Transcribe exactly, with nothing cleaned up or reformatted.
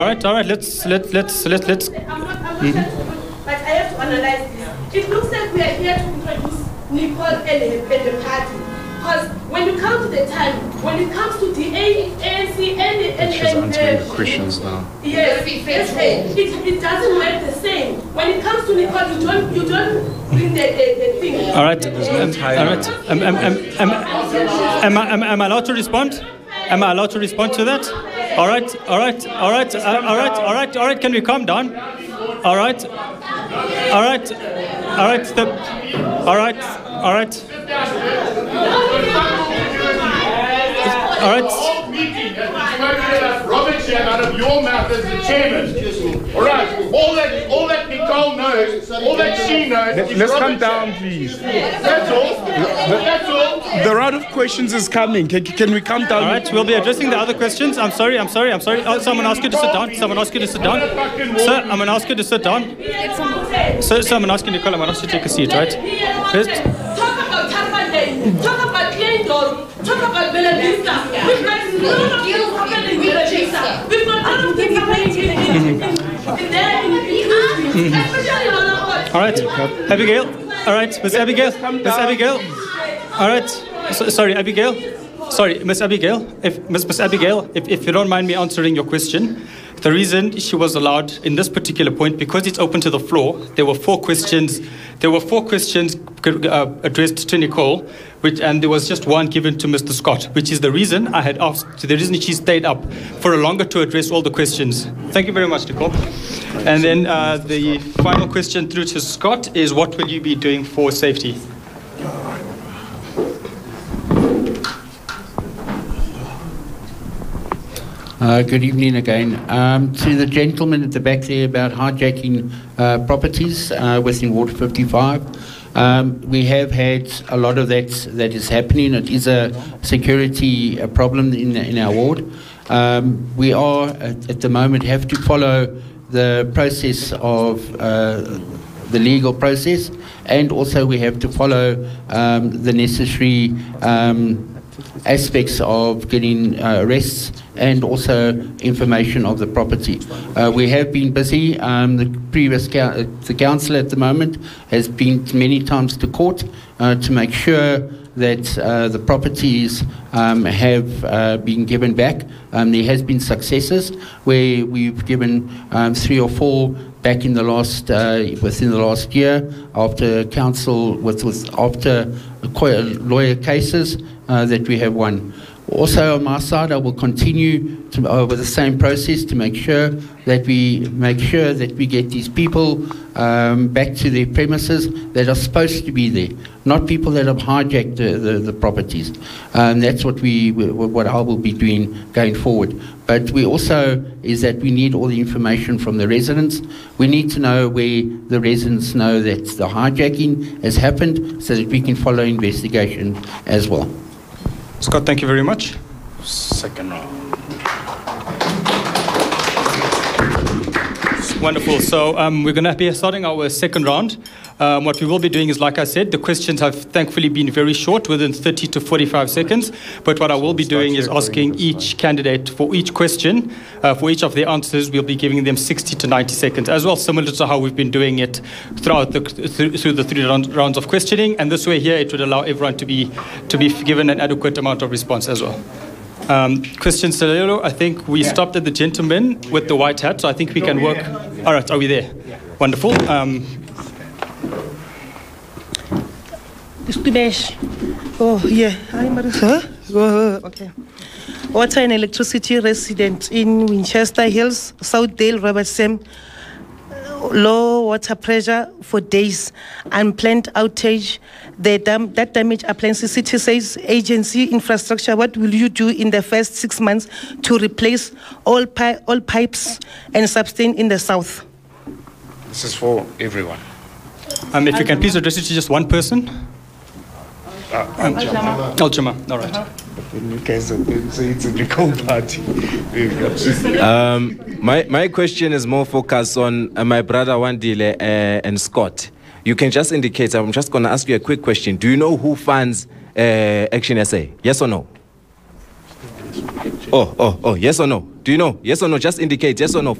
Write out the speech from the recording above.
All right, all right. Let's let let's let let's. I'm not, I'm not mm-hmm. But I have to analyze this. It looks like we are here to introduce Nicole and the, and the party. Because when you come to the time, when it comes to the A N C and the and, She's and, answering uh, the questions now. Yes, yes, it, it doesn't work the same. When it comes to Nicole, you don't you don't bring the, the, the thing. All right, um, all right. Am, am, am, am, am, I, am, am I allowed to respond? Am I allowed to respond to that? All right, all right, all right, uh, all right, all right, all right. Can we calm down? All right, all right, all right. The, all right, all right. All right. Robert Jan out of your mouth as the chairman. All right. All that, all that Nicole knows, all that she knows. Let, let's come down, please. That's all. That's all. The round of questions is coming. Can, can we come down? All right. We'll be addressing the other questions. I'm sorry. I'm sorry. I'm sorry. Oh, someone asked you to sit down. Someone asked you to sit down. Sir, I'm going to ask you to sit down. Sir, sir, I'm going to ask you, Nicole. I'm going to ask you to take a seat, right? First. Talk about Tarpande. Talk about Glendor. Talk about Bella Vista. We've got no of this happening in Bella Vista. We've got none of this happening in, in, in, in there, in the especially on our watch. All right. Abigail. All right. Miss Abigail. Miss Abigail. All right. So, sorry, Abigail. Sorry, Miss Abigail. If Miss Miss Abigail, if, if you don't mind me answering your question, the reason she was allowed in this particular point, because it's open to the floor, there were four questions. There were four questions uh, addressed to Nicole, which, and there was just one given to Mister Scott, which is the reason I had asked, the reason she stayed up for a longer to address all the questions. Thank you very much, Nicole. And then uh, the final question through to Scott is, what will you be doing for safety? Uh, good evening again. Um, to the gentleman at the back there about hijacking uh, properties uh, within Ward fifty-five, um, we have had a lot of that that is happening. It is a security uh, problem in, in our ward. Um, we are, at, at the moment, have to follow the process of uh, the legal process, and also we have to follow um, the necessary um, aspects of getting uh, arrests and also information of the property. Uh, we have been busy. Um, the previous uh, the council at the moment has been many times to court uh, to make sure that uh, the properties um, have uh, been given back. Um, there has been successes where we've given um, three or four back in the last uh, within the last year after council with, with after lawyer cases uh, that we have won. Also on my side, I will continue to, uh, with the same process to make sure that we make sure that we get these people um, back to their premises that are supposed to be there, not people that have hijacked the, the, the properties. Um, that's what we, what I will be doing going forward. But we also is that we need all the information from the residents. We need to know where the residents know that the hijacking has happened, so that we can follow investigation as well. Scott, thank you very much. Second round. Wonderful. So um, we're going to be starting our second round. Um, what we will be doing is, like I said, the questions have thankfully been very short, within thirty to forty-five seconds. But what I will be doing is asking each candidate for each question, uh, for each of their answers, we'll be giving them sixty to ninety seconds, as well, similar to how we've been doing it throughout the th through the three round, rounds of questioning. And this way here, it would allow everyone to be to be given an adequate amount of response as well. Um, Christian Celero, I think we yeah. stopped at the gentleman with the white hat, so I think we can work. All right, are we there? Yeah. Wonderful. Um, Oh, yeah. I'm huh? Oh, okay. Water and electricity resident in Winchester Hills, Southdale, Robert Sam. Low water pressure for days, unplanned outage. The dam that damage appliances. City says agency infrastructure. What will you do in the first six months to replace all pi all pipes and sustain in the south? This is for everyone. Um, if you can please address it to just one person. Uh, Aljama. Aljama. All right. You guys are so it's a Nicole party. um, my my question is more focused on uh, my brother Wandile uh, and Scott. You can just indicate. I'm just going to ask you a quick question. Do you know who funds uh, Action S A? Yes or no? Oh, oh, oh, yes or no? Do you know? Yes or no? Just indicate yes or no.